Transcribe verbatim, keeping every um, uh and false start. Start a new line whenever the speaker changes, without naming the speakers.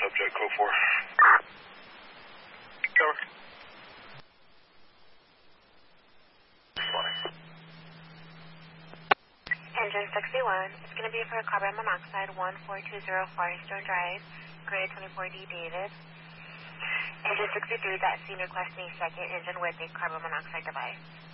subject, code four. Cover.
Engine sixty-one, it's going to be for carbon monoxide, one four two zero Firestone Drive, grade twenty-four D David. Engine sixty-three, that scene requesting second engine with a carbon monoxide device.